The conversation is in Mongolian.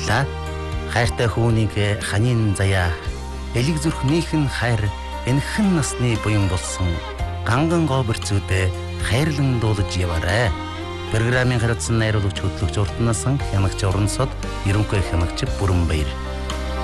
баярлаа. Хайртай хүүнийг ханийн заяа элэг зүрхнийхэн хайр энхэн насны буян болсон ганган гоберцүүдэд хайрлан дуулаж яваарай. Программын хариуцсан найруулагч хөтлөгч Уртнасан хянагч Орон сод ерөнхий хянагч Бүрэн Баяр.